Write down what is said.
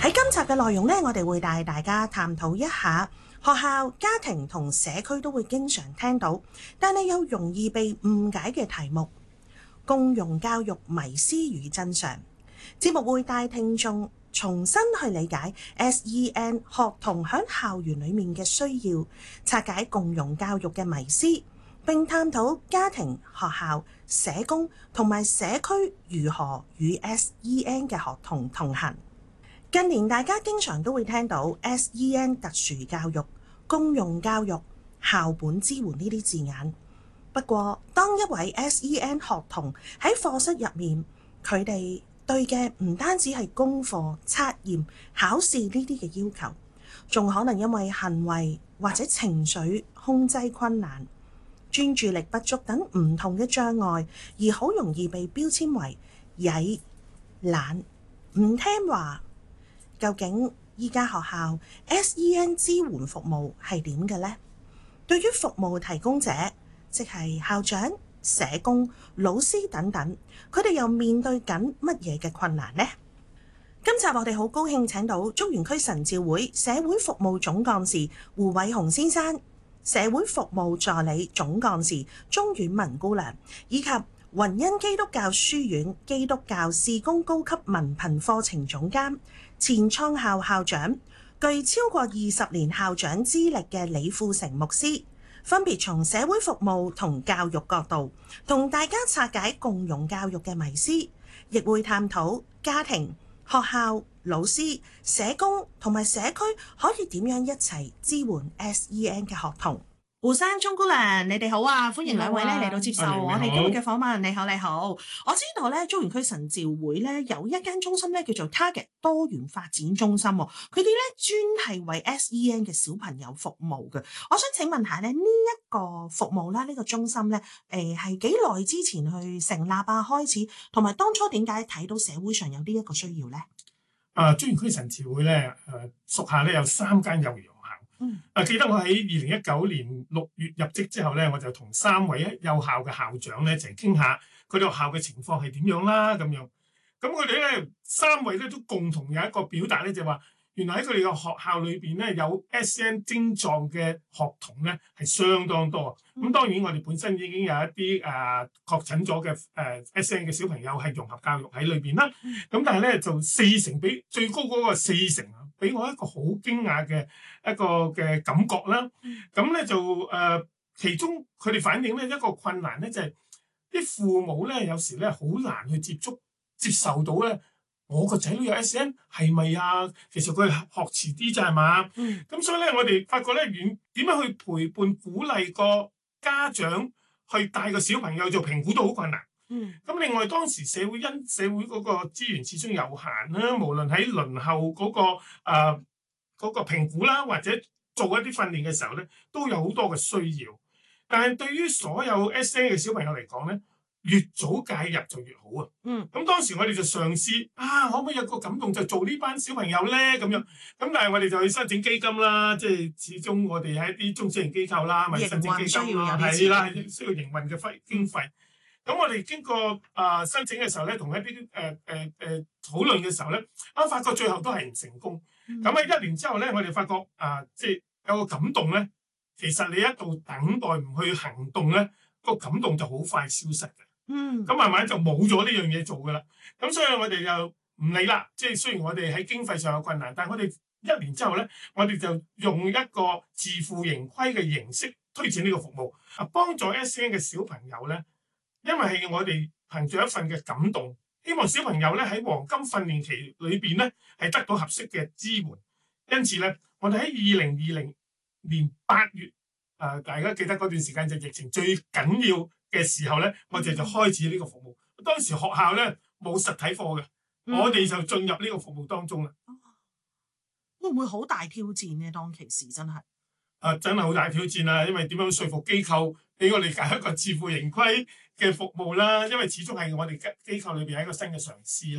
喺今集嘅內容呢，我哋會帶大家探討一下學校、家庭同社區都會經常聽到，但係又容易被誤解嘅題目——共融教育迷思與真相。節目會帶聽眾重新去理解 SEN 學童喺校園裡面嘅需要，拆解共融教育嘅迷思，並探討家庭、學校、社工同埋社區如何與 SEN 嘅學童同行。近年大家經常都會聽到 SEN 特殊教育、共融教育、校本支援呢啲字眼。不過，當一位 SEN 學童喺課室入面，佢哋對嘅唔單止係功課、測驗、考試呢啲嘅要求，仲可能因為行為或者情緒控制困難、專注力不足等唔同嘅障礙，而好容易被標籤為曳、懶、唔聽話。究竟依家學校 SEN 支援服務係點嘅呢？對於服務提供者，即係校長、社工、老師等等，佢哋又面對緊乜嘢嘅困難呢？今集我哋好高興請到竹園區神召會社會服務總幹事胡偉雄先生、社會服務助理總幹事鍾婉雯姑娘，以及雲恩基督教書院基督教事工高級文憑課程總監、前創校校長、具超過20年校長資歷嘅李富成牧師，分別從社會服務同教育角度，同大家拆解共融教育嘅迷思，亦會探討家庭、學校、老師、社工同埋社區可以點樣一齊支援 SEN 嘅學童。胡生、鍾姑娘，你哋好啊！歡迎兩位嚟到接受我哋今日嘅訪問。你好，你好。我知道咧，竹園區神召會咧有一間中心咧叫做 Target 多元發展中心，佢哋咧專係為 SEN 嘅小朋友服務嘅。我想請問下咧，呢一個服務啦，呢個中心咧，係幾耐之前去成立啊？開始同埋當初點解睇到社會上有呢一個需要咧？ 竹園區神召會咧，屬下咧有3間幼兒學校。記得我喺2019年6月入職之後咧，我就同3位幼校嘅校長咧一齊傾下佢哋學校嘅情況係點樣啦咁樣。咁佢哋咧3位咧都共同有一個表達咧，就話原來喺佢哋嘅學校裏邊咧有 SEN 症狀嘅學童咧係相當多。咁當然我哋本身已經有一啲確診咗嘅SEN 嘅小朋友係融合教育喺裏邊啦。咁但係咧就40%比最高嗰個40%啊，俾我一個好驚訝嘅一個嘅感覺啦。咁咧就其中佢哋反映咧一個困難咧就係啲父母咧有時咧好難去接受到咧，我個仔女有 SEN 係咪啊？其實佢係學遲啲咋係嘛？咁所以咧我哋發覺咧點樣去陪伴鼓勵個家長去帶個小朋友做評估都好困難。咁另外當時社會嗰個資源始終有限啦，無論喺輪候嗰個評估啦，或者做一啲訓練嘅時候咧，都有好多嘅需要。但係對於所有 SEN 嘅小朋友嚟講咧，越早介入就越好啊。咁當時我哋就嘗試可唔可以有個感動就做呢班小朋友咧咁樣。咁但係我哋就去申請基金啦，即係始終我哋係一啲中小型機構啦，咪申請基金啦，係啦，需要營運嘅經費。咁我哋經過申請嘅時候咧，同一啲討論嘅時候咧，發覺最後都係唔成功。咁喺1年之後咧，我哋發覺即係有個感動咧，其實你一度等待唔去行動咧，個感動就好快消失嘅。咁慢慢就冇咗呢樣嘢做噶啦。咁所以我哋就唔理啦。即係雖然我哋喺經費上有困難，但係我哋1年之後咧，我哋就用一個自負盈虧嘅形式推展呢個服務，幫助 SEN 嘅小朋友咧。因為係我哋憑住一份嘅感動，希望小朋友咧喺黃金訓練期裏邊咧係得到合適嘅支援。因此咧，我哋喺2020年8月，大家記得嗰段時間就疫情最緊要嘅時候咧，我哋就開始呢個服務。當時學校咧冇實體課嘅，我哋就進入呢個服務當中啦。 會唔會好大挑戰呢？當其時真係真係好大挑戰啊！因為點樣說服機構俾我哋搞一個自負盈虧嘅服務啦？因為始終係我哋機構裏邊係一個新嘅嘗試啦。